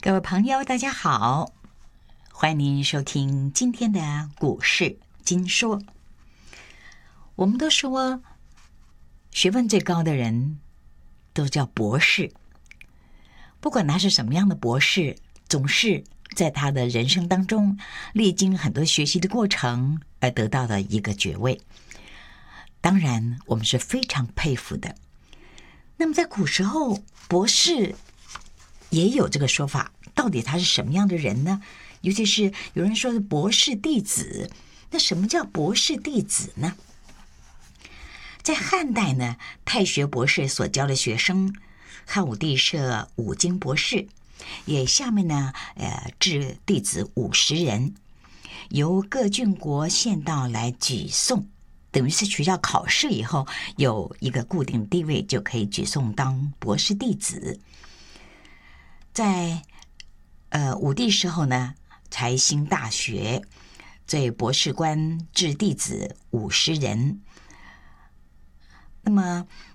各位朋友，大家好，欢迎您收听今天的股市金说。我们都说，学问最高的人都叫博士，不管他是什么样的博士，总是在他的人生当中历经很多学习的过程而得到的一个爵位。当然，我们是非常佩服的。那么在古时候，博士也有这个说法，到底他是什么样的人呢？尤其是有人说是博士弟子，那什么叫博士弟子呢？在汉代呢，太学博士所教的学生，汉武帝设五经博士，也下面呢，置弟子50人，由各郡国县道来举送。等于是学校考试以后有一个固定地位，就可以举送当博士弟子。在武帝时候呢，才兴大学，所以博士官置弟子50人。那么